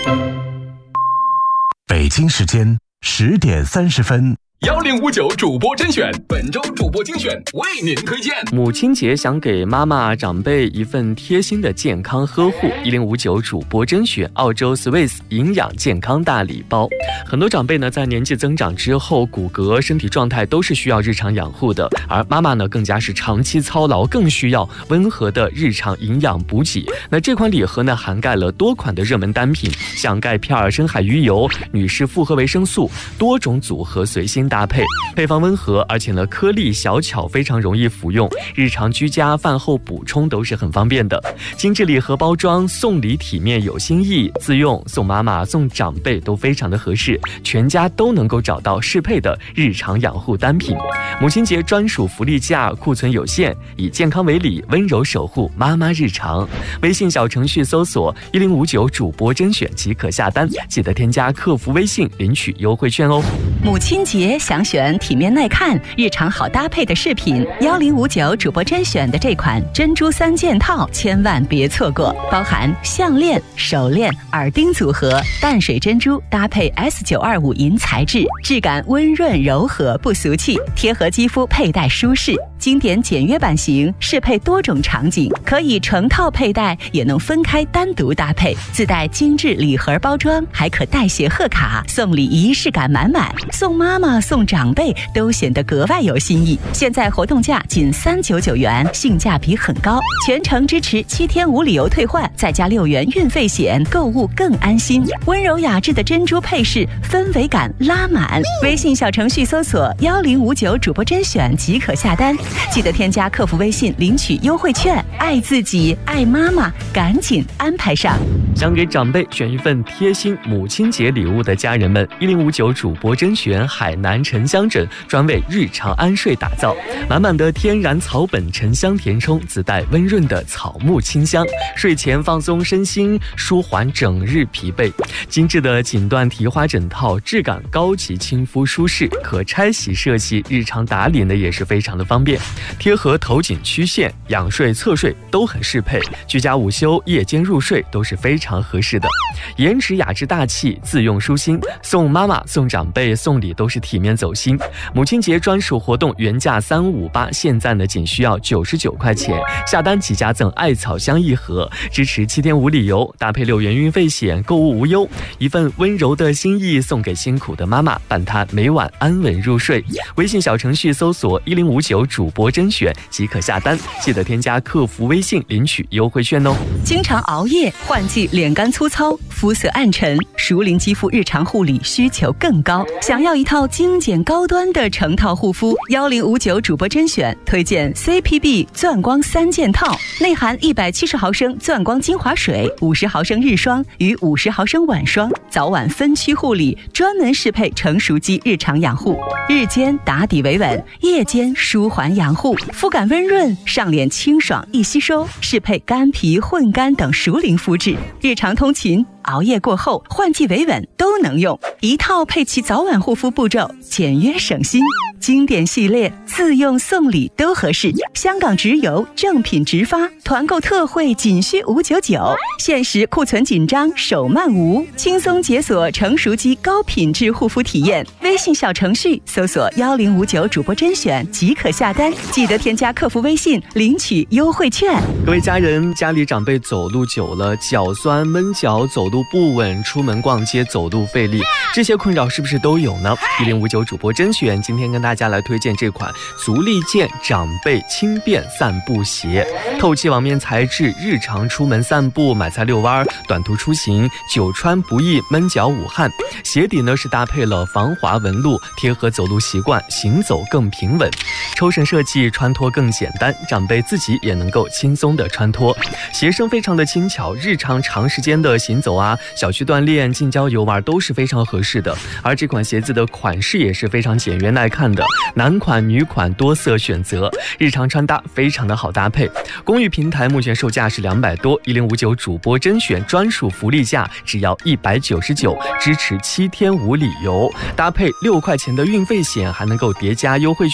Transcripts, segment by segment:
北京时间10点30分。 1059主播甄选，本周主播精选为您推荐。 母亲节想给妈妈长辈一份贴心的健康呵护，1059主播甄选澳洲 Swiss 营养健康大礼包。很多长辈呢，在年纪增长之后，骨骼、身体状态都是需要日常养护的，而妈妈呢，更加是长期操劳，更需要温和的日常营养补给。那这款礼盒呢，涵盖了多款的热门单品，像钙片、深海鱼油、女士复合维生素，多种组合随心搭配，配方温和，而且呢颗粒小巧，非常容易服用，日常居家饭后补充都是很方便的。精致礼盒包装，送礼体面有新意，自用送妈妈送长辈都非常的合适，全家都能够找到适配的日常养护单品。母亲节专属福利价，库存有限，以健康为礼，温柔守护妈妈日常。微信小程序搜索1059主播甄选即可下单，记得添加客服微信领取优惠券哦。 母亲节想选体面耐看、日常好搭配的饰品，1059主播甄选的这款珍珠3件套千万别错过，包含项链、手链、耳钉组合，淡水珍珠搭配 S925 银材质，质感温润柔和不俗气，贴合肌肤佩戴舒适。经典简约版型，适配多种场景，可以成套佩戴，也能分开单独搭配。自带精致礼盒包装，还可代写贺卡，送礼仪式感满满，送妈妈送长辈都显得格外有新意。现在活动价仅399元，性价比很高，全程支持7天无理由退换，再加6元运费险，购物更安心。温柔雅致的珍珠配饰，氛围感拉满。微信小程序搜索1059主播甄选即可下单，记得添加客服微信领取优惠券。爱自己，爱妈妈，赶紧安排上。 想给长辈选一份贴心母亲节礼物的家人们，1059主播甄选海南沉香枕专为日常安睡打造，满满的天然草本沉香填充，自带温润的草木清香，睡前放松身心，舒缓整日疲惫。精致的锦缎提花枕套，质感高级亲肤舒适，可拆洗设计，日常打理呢也是非常的方便，贴合头颈曲线，仰睡侧睡都很适配，居家午休夜间入睡都是非常合适的。颜值雅致大气，自用舒心，送妈妈送长辈送礼都是体面走心。母亲节专属活动原价358，现在呢仅需要99块钱，下单即加赠艾草香一盒，支持7天无理由，搭配6元运费险，购物无忧。一份温柔的心意送给辛苦的妈妈，伴她每晚安稳入睡。微信小程序搜索1059主播甄选即可下单，记得添加客服微信领取优惠券哦。 经常熬夜，换季脸干粗糙，肤色暗沉，熟龄肌肤日常护理需求更高，想要一套精简高端的成套护肤，1059主播甄选推荐 CPB 钻光3件套，内含170毫升钻光精华水、50毫升日霜与50毫升晚霜，早晚分区护理，专门适配成熟肌日常养护，日间打底维稳，夜间舒缓养护，肤感温润，上脸清爽易吸收，适配干皮、混干等熟龄肤质，日常通勤、熬夜过后、换季维稳都能用，一套配齐早晚护肤步骤，简约省心。经典系列自用送礼都合适，香港直邮，正品直发，团购特惠仅需599，限时库存紧张，手慢无，轻松解锁成熟肌高品质护肤体验。微信小程序搜索1059主播甄选即可下单，记得添加客服微信领取优惠券。 各位家人，家里长辈走路久了，脚酸闷脚，走路不稳，出门逛街走路费力，这些困扰是不是都有呢？1059主播甄选今天跟大家来推荐这款足力健长辈轻便散步鞋，透气网面材质，日常出门散步、买菜遛弯、短途出行久穿不易闷脚捂汗。鞋底呢是搭配了防滑纹路，贴合走路习惯，行走更平稳。抽绳设计，穿脱更简单，长辈自己也能够轻松的穿脱。鞋身非常的轻巧，日常长时间的行走啊、小区锻炼、近郊游玩都是非常合适的。而这款鞋子的款式也是非常简约耐看的，男款女款多色选择，日常穿搭非常的好搭配。公寓平台目前售价是200多，1059主播甄选专属福利价只要199，支持7天无理由，搭配6块钱的运费险，还能够叠加优惠券。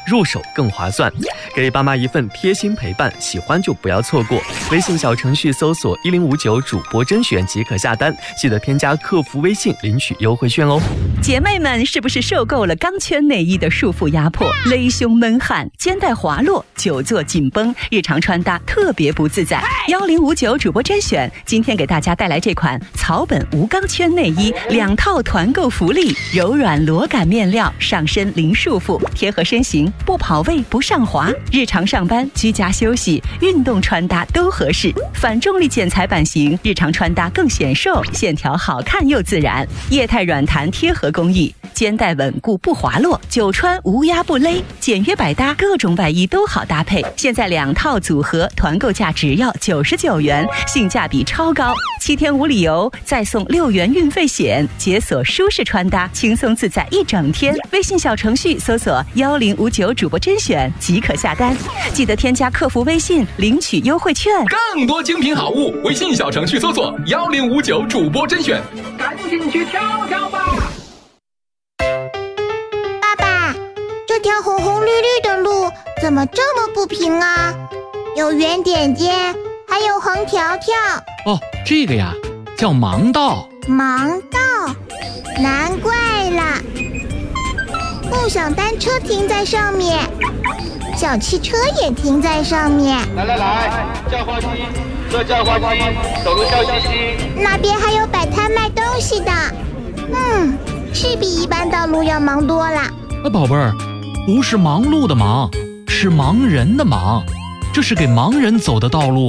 入手更划算。给爸妈一份贴心陪伴，喜欢就不要错过。微信小程序搜索1059主播甄选即可下单，记得添加客服微信领取优惠券哦。 姐妹们是不是受够了钢圈内衣的束缚压迫，勒胸闷汗，肩带滑落，久坐紧绷，日常穿搭特别不自在？1059主播甄选今天给大家带来这款草本无钢圈内衣2套团购福利，柔软裸感面料，上身零束缚，贴合身形，不跑位不上滑，日常上班、居家休息、运动穿搭都合适。反重力剪裁版型，日常穿搭更显瘦，线条好看又自然。液态软弹贴合工艺，肩带稳固不滑落，久穿无压不勒，简约百搭，各种外衣都好搭配。现在2套组合团购价只要99元，性价比超高，7天无理由，再送6元运费险，解锁舒适穿搭，轻松自在一整天。微信小程序搜索1059主播甄选即可下单，记得添加客服微信领取优惠券。 更多精品好物，微信小程序搜索1059主播甄选，赶紧去挑挑吧。 爸爸，这条红红绿绿的路怎么这么不平啊？有圆点点，还有横条条。 哦，这个呀，叫盲道。 盲道，难怪啦。共享单车停在上面，小汽车也停在上面。 来，叫花鸡，这叫花鸡，走路笑嘻嘻。 那边还有摆摊卖东西的，是比一般道路要忙多了。 宝贝儿，不是忙碌的忙，是盲人的忙，这是给盲人走的道路。